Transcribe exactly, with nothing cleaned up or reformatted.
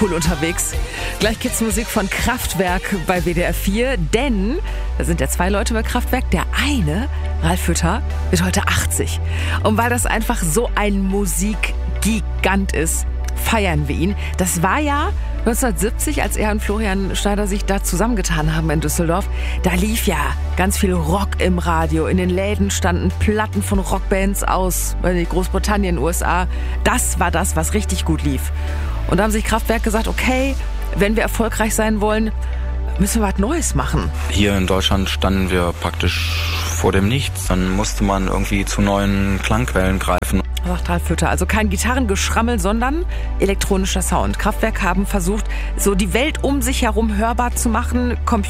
Cool unterwegs. Gleich gibt's Musik von Kraftwerk bei W D R vier, denn da sind ja zwei Leute bei Kraftwerk. Der eine, Ralf Hütter, wird heute achtzig. Und weil das einfach so ein Musikgigant ist, feiern wir ihn. Das war ja neunzehnhundertsiebzig, als er und Florian Schneider sich da zusammengetan haben in Düsseldorf. Da lief ja ganz viel Rock im Radio. In den Läden standen Platten von Rockbands aus Großbritannien, U S A. Das war das, was richtig gut lief. Und da haben sich Kraftwerk gesagt, okay, wenn wir erfolgreich sein wollen, müssen wir was Neues machen. Hier in Deutschland standen wir praktisch vor dem Nichts. Dann musste man irgendwie zu neuen Klangquellen greifen. Sagt Ralf Hütter. Also kein Gitarrengeschrammel, sondern elektronischer Sound. Kraftwerk haben versucht, so die Welt um sich herum hörbar zu machen. Computer